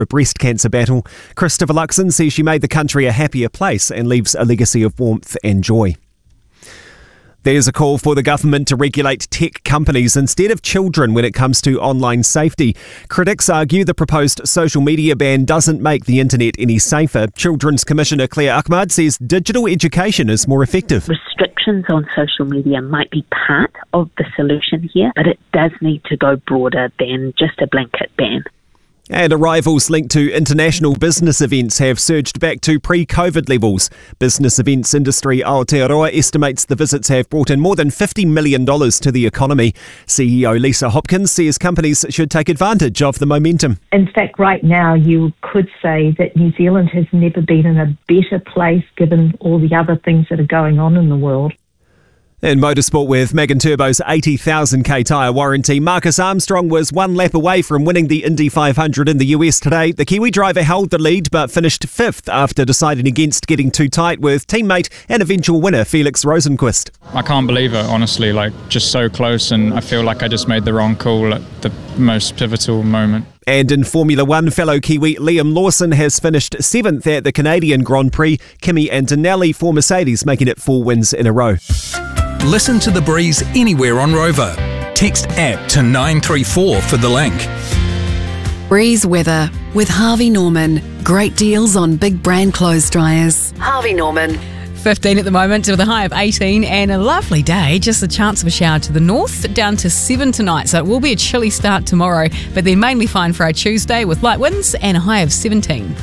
a breast cancer battle. Christopher Luxon says she made the country a happier place and leaves a legacy of warmth and joy. There's a call for the government to regulate tech companies instead of children when it comes to online safety. Critics argue the proposed social media ban doesn't make the internet any safer. Children's Commissioner Claire Ahmad says digital education is more effective. Restrictions on social media might be part of the solution here, but it does need to go broader than just a blanket ban. And arrivals linked to international business events have surged back to pre-COVID levels. Business events industry Aotearoa estimates the visits have brought in more than $50 million to the economy. CEO Lisa Hopkins says companies should take advantage of the momentum. In fact, right now you could say that New Zealand has never been in a better place given all the other things that are going on in the world. In motorsport, with Megan Turbo's 80,000k tyre warranty, Marcus Armstrong was one lap away from winning the Indy 500 in the US today. The Kiwi driver held the lead but finished fifth after deciding against getting too tight with teammate and eventual winner Felix Rosenqvist. I can't believe it, honestly, just so close, and I feel like I just made the wrong call at the most pivotal moment. And in Formula One, fellow Kiwi Liam Lawson has finished seventh at the Canadian Grand Prix. Kimi Antonelli for Mercedes making it 4 wins in a row. Listen to The Breeze anywhere on Rover. Text app to 934 for the link. Breeze weather with Harvey Norman. Great deals on big brand clothes dryers. Harvey Norman. 15 at the moment with a high of 18 and a lovely day. Just a chance of a shower to the north, down to 7 tonight. So it will be a chilly start tomorrow, but then mainly fine for our Tuesday with light winds and a high of 17.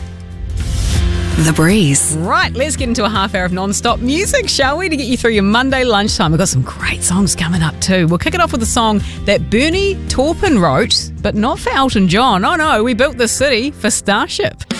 The Breeze. Right, let's get into a half hour of non-stop music, shall we, to get you through your Monday lunchtime. We've got some great songs coming up too. We'll kick it off with a song that Bernie Taupin wrote, but not for Elton John. Oh no, we built this city for Starship.